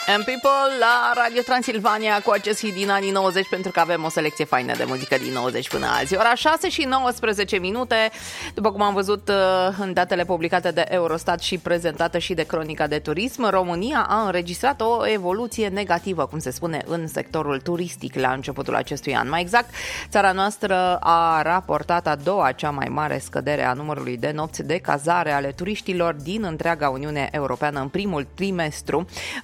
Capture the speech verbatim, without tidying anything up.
And People la Radio Transilvania cu acest hit din anii nouăzeci, pentru că avem o selecție faină de muzică din nouăzeci până azi. Ora șase și nouăsprezece minute, după cum am văzut în datele publicate de Eurostat și prezentată și de Cronica de Turism, România a înregistrat o evoluție negativă, cum se spune, în sectorul turistic la începutul acestui an. Mai exact, țara noastră a raportat a doua cea mai mare scădere a numărului de nopți de cazare ale turiștilor din întreaga Uniune Europeană în primul trimestru,